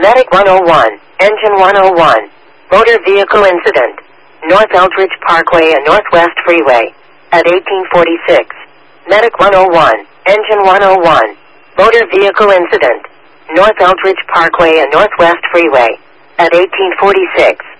Medic 101, Engine 101, motor vehicle incident, North Eldridge Parkway and Northwest Freeway, at 1846. Medic 101, Engine 101, motor vehicle incident, North Eldridge Parkway and Northwest Freeway, at 1846.